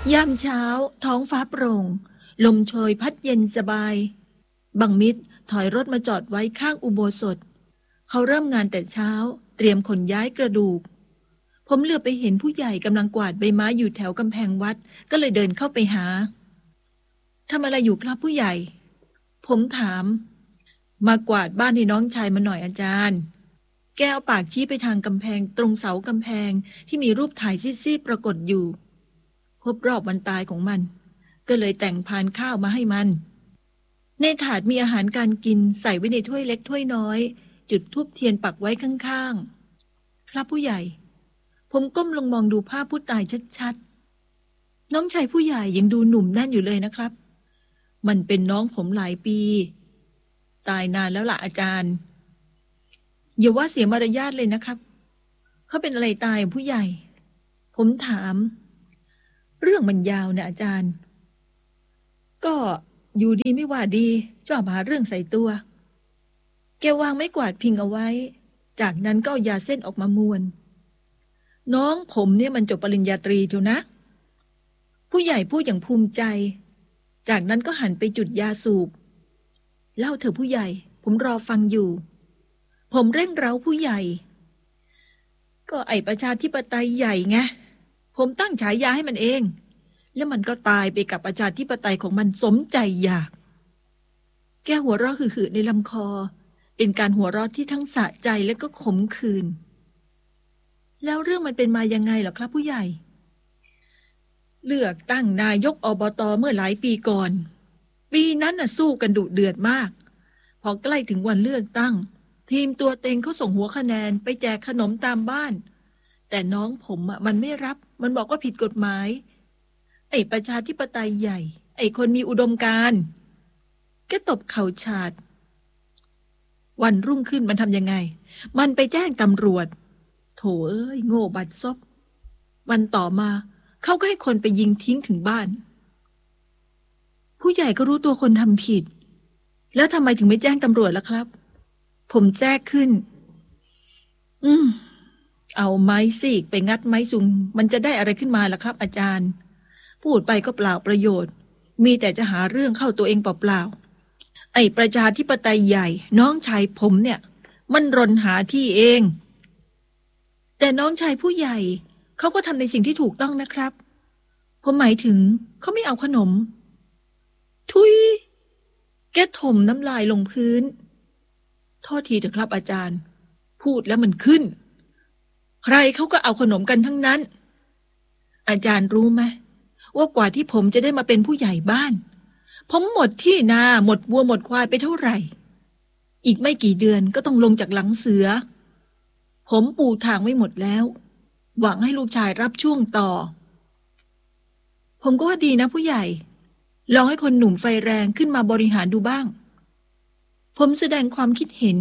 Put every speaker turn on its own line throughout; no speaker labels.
ยามเช้าท้องฟ้าโปร่งลมโชยพัดเย็นสบายบังมิตรถอยรถมาจอดไว้ข้างอุโบสถเขาเริ่มงานแต่เช้าเตรียมขนย้ายกระดูกผมเหลือบไปเห็นผู้ใหญ่กำลังกวาดใบไม้อยู่แถวกำแพงวัดก็เลยเดินเข้าไปหาทำอะไรอยู่ครับผู้ใหญ่ผมถามมากวาดบ้านให้น้องชายมาหน่อยอาจารย์แกเอาปากชี้ไปทางกำแพงตรงเสากำแพงที่มีรูปถ่ายซีดๆปรากฏอยู่ครบรอบวันตายของมันก็เลยแต่งพานข้าวมาให้มันในถาดมีอาหารการกินใส่ไว้ในถ้วยเล็กถ้วยน้อยจุดธูปเทียนปักไว้ข้างๆครับผู้ใหญ่ผมก้มลงมองดูภาพผู้ตายชัดๆน้องชายผู้ใหญ่ยังดูหนุ่มแน่นอยู่เลยนะครับมันเป็นน้องผมหลายปีตายนานแล้วล่ะอาจารย์อย่าว่าเสียมารยาทเลยนะครับเขาเป็นอะไรตายผู้ใหญ่ผมถามเรื่องมันยาวนะอาจารย์ก็อยู่ดีไม่ว่าดีชอบหาเรื่องใส่ตัวแกวางไม้กวาดพิงเอาไว้จากนั้นก็เอายาเส้นออกมามวนน้องผมเนี่ยมันจบปริญญาตรีเถอะนะผู้ใหญ่พูดอย่างภูมิใจจากนั้นก็หันไปจุดยาสูบเล่าเถอะผู้ใหญ่ผมรอฟังอยู่ผมเร่งเร้าผู้ใหญ่ก็ไอ้ประชาธิปไตยใหญ่ไงผมตั้งฉายาให้มันเองแล้วมันก็ตายไปกับประชาธิปไตยของมันสมใจอยากแกหัวเราะหึ่ๆในลำคอเป็นการหัวเราะที่ทั้งสะใจและก็ขมขื่นแล้วเรื่องมันเป็นมายังไงเหรอครับผู้ใหญ่เลือกตั้งนายกอบต.เมื่อหลายปีก่อนปีนั้นน่ะสู้กันดุเดือดมากพอใกล้ถึงวันเลือกตั้งทีมตัวเต็งเขาส่งหัวคะแนนไปแจกขนมตามบ้านแต่น้องผมมันไม่รับมันบอกว่าผิดกฎหมายไอ้ประชาธิปไตยใหญ่ไอ้คนมีอุดมการณ์แกตบเข่าฉาดวันรุ่งขึ้นมันทำยังไงมันไปแจ้งตำรวจโถเอ้ยโง่บัดซบวันต่อมาเขาก็ให้คนไปยิงทิ้งถึงบ้านผู้ใหญ่ก็รู้ตัวคนทำผิดแล้วทำไมถึงไม่แจ้งตำรวจล่ะครับผมแทรกขึ้นเอาไม้ซีกไปงัดไม้ซุงมันจะได้อะไรขึ้นมาล่ะครับอาจารย์พูดไปก็เปล่าประโยชน์มีแต่จะหาเรื่องเข้าตัวเองเปล่าๆไอ้ประชาธิปไตยใหญ่น้องชายผมเนี่ยมันรนหาที่เองแต่น้องชายผู้ใหญ่เขาก็ทำในสิ่งที่ถูกต้องนะครับผมหมายถึงเขาไม่เอาขนมทุยแกถมน้ำลายลงพื้นโทษทีเถอะครับอาจารย์พูดแล้วมันขึ้นใครเขาก็เอาขนมกันทั้งนั้นอาจารย์รู้ไหมว่ากว่าที่ผมจะได้มาเป็นผู้ใหญ่บ้านผมหมดที่นาหมดวัวหมดควายไปเท่าไหร่อีกไม่กี่เดือนก็ต้องลงจากหลังเสือผมปูทางไว้หมดแล้วหวังให้ลูกชายรับช่วงต่อผมก็ว่าดีนะผู้ใหญ่ลองให้คนหนุ่มไฟแรงขึ้นมาบริหารดูบ้างผมแสดงความคิดเห็น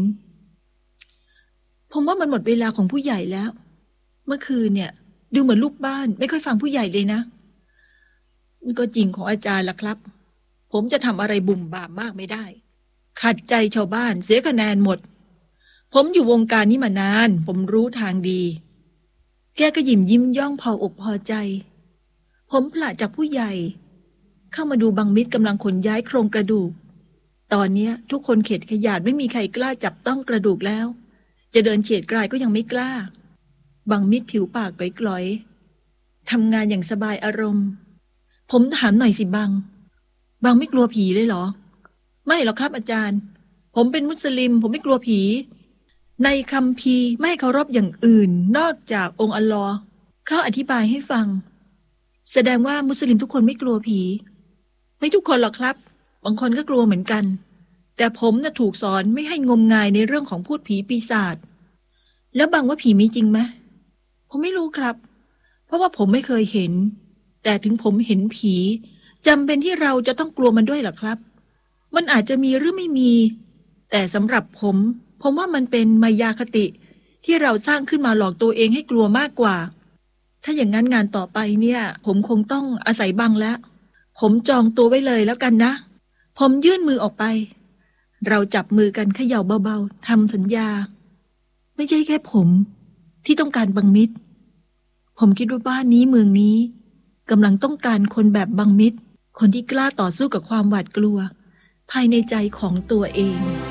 ผมว่ามันหมดเวลาของผู้ใหญ่แล้วเมื่อคืนเนี่ยดูเหมือนลูกบ้านไม่ค่อยฟังผู้ใหญ่เลยนะก็จริงของอาจารย์ล่ะครับผมจะทำอะไรบุ่มบ่ามมากไม่ได้ขัดใจชาวบ้านเสียคะแนนหมดผมอยู่วงการนี้มานานผมรู้ทางดีแกก็ยิ้มย่องพออกพอใจผมผละจากผู้ใหญ่เข้ามาดูบังมิตรกำลังขนย้ายโครงกระดูกตอนนี้ทุกคนเข็ดขยาดไม่มีใครกล้าจับต้องกระดูกแล้วจะเดินเฉียดกลายก็ยังไม่กล้าบังมิตรผิวปากกลอยๆทำงานอย่างสบายอารมณ์ผมถามหน่อยสิบังไม่กลัวผีเลยเหรอไม่หรอกครับอาจารย์ผมเป็นมุสลิมผมไม่กลัวผีในคัมภีร์ไม่ให้เคารพอย่างอื่นนอกจากองค์อัลลอฮ์เขาอธิบายให้ฟังแสดงว่ามุสลิมทุกคนไม่กลัวผีไม่ทุกคนหรอกครับบางคนก็กลัวเหมือนกันแต่ผมน่ะถูกสอนไม่ให้งมงายในเรื่องของพูดผีปีศาจแล้วบังว่าผีมีจริงไหมผมไม่รู้ครับเพราะว่าผมไม่เคยเห็นแต่ถึงผมเห็นผีจำเป็นที่เราจะต้องกลัวมันด้วยหรอครับมันอาจจะมีหรือไม่มีแต่สำหรับผมว่ามันเป็นมายาคติที่เราสร้างขึ้นมาหลอกตัวเองให้กลัวมากกว่าถ้าอย่างนั้นงานต่อไปเนี่ยผมคงต้องอาศัยบังแล้วผมจองตัวไว้เลยแล้วกันนะผมยื่นมือออกไปเราจับมือกันเขย่าเบาๆทำสัญญาไม่ใช่แค่ผมที่ต้องการบังมิตรผมคิดว่าบ้านนี้เมืองนี้กำลังต้องการคนแบบบังมิตรคนที่กล้าต่อสู้กับความหวาดกลัวภายในใจของตัวเอง